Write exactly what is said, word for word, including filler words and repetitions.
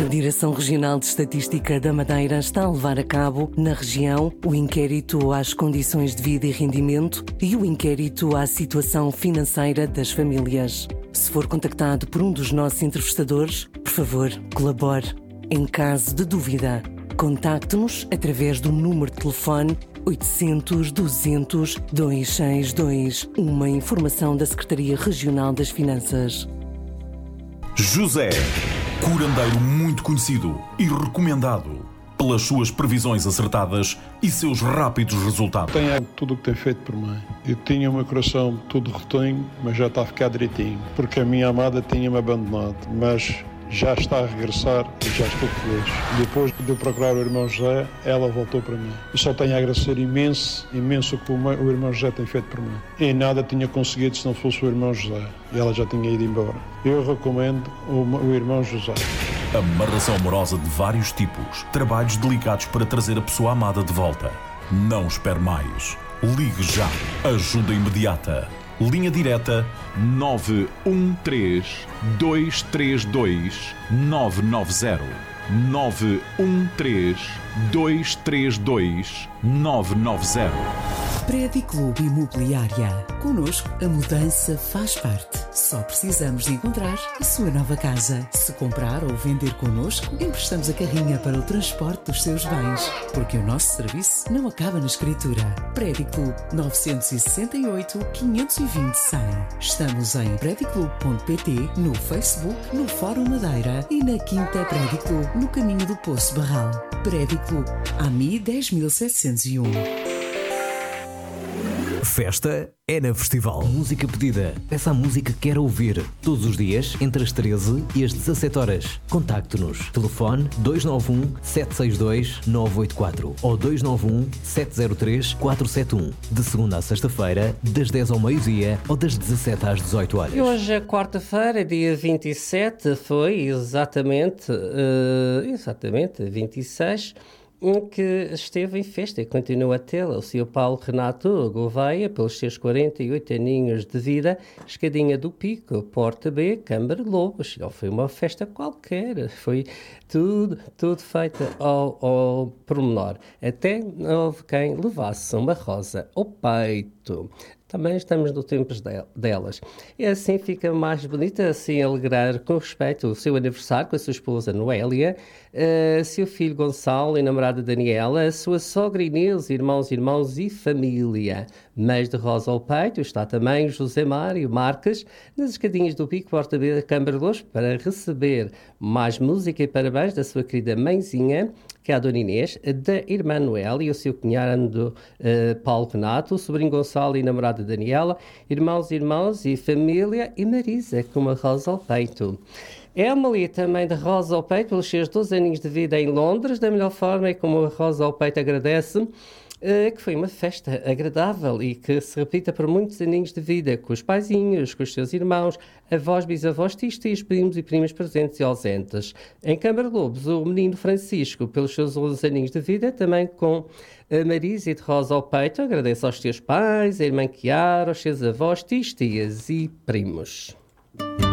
A Direção Regional de Estatística da Madeira está a levar a cabo, na região, o inquérito às condições de vida e rendimento e o inquérito à situação financeira das famílias. Se for contactado por um dos nossos entrevistadores, por favor, colabore. Em caso de dúvida, contacte-nos através do número de telefone oitocentos, duzentos, duzentos e sessenta e dois, uma informação da Secretaria Regional das Finanças. José, curandeiro muito conhecido e recomendado pelas suas previsões acertadas e seus rápidos resultados. Tenho tudo o que tem feito por mim. Eu tinha o meu coração todo rotinho, mas já está a ficar direitinho, porque a minha amada tinha-me abandonado, mas já está a regressar e já estou feliz. Depois de eu procurar o irmão José, ela voltou para mim. Eu só tenho a agradecer imenso, imenso o que o irmão José tem feito por mim. E nada tinha conseguido se não fosse o irmão José. E ela já tinha ido embora. Eu recomendo o, o irmão José. Amarração amorosa de vários tipos. Trabalhos delicados para trazer a pessoa amada de volta. Não espere mais. Ligue já. Ajuda imediata. Linha direta nove um três, dois três dois, nove nove zero. nove um três, dois três dois, nove nove zero. Prédio Clube Imobiliária. Connosco, a mudança faz parte. Só precisamos de encontrar a sua nova casa. Se comprar ou vender connosco, emprestamos a carrinha para o transporte dos seus bens. Porque o nosso serviço não acaba na escritura. Prédio Clube nove seis oito, quinhentos e vinte, cem. Estamos em prédio clube ponto pt, no Facebook, no Fórum Madeira e na Quinta Prédio Clube, no caminho do Poço Barral. Prédio Clube, A M I dez mil setecentos e um. Festa é na Festival. Música pedida. Peça a música que quer ouvir. Todos os dias, entre as treze e as dezassete horas. Contacte-nos. Telefone dois nove um, sete seis dois, nove oito quatro ou dois nove um, sete zero três, quatro sete um. De segunda a sexta-feira, das dez ao meio-dia ou das dezassete às dezoito horas. E hoje, quarta-feira, dia vinte e sete, foi exatamente, uh, exatamente, vinte e seis... que esteve em festa e continua a tê-la. O senhor Paulo Renato Gouveia, pelos seus quarenta e oito aninhos de vida, Escadinha do Pico, Porta B, Câmara Lobos. Não foi uma festa qualquer, foi tudo, tudo feito ao, ao pormenor. Até houve quem levasse uma rosa ao peito. Também estamos no tempo delas. E assim fica mais bonita, assim alegrar com respeito o seu aniversário com a sua esposa Noélia, uh, seu filho Gonçalo e namorada Daniela, a sua sogra Inês, irmãos, irmãos e família. Mês de rosa ao peito está também José Mário Marques, nas Escadinhas do Pico, Porta B, Câmara Lobos, para receber mais música e parabéns da sua querida mãezinha, que é a Dona Inês, da irmã Noel e o seu cunhado uh, Paulo Renato, o sobrinho Gonçalo e namorada Daniela, irmãos, irmãos e família, e Marisa com uma rosa ao peito. Emily também de rosa ao peito pelos seus doze aninhos de vida em Londres, da melhor forma e como a rosa ao peito agradece, que foi uma festa agradável e que se repita por muitos aninhos de vida, com os paizinhos, com os seus irmãos, avós, bisavós, tios, tios, primos e primas presentes e ausentes. Em Câmara Lobos, o menino Francisco, pelos seus onze aninhos de vida, também com a Marisa de rosa ao peito, agradece aos teus pais, a irmã Chiara, aos seus avós, tios, tias e primos.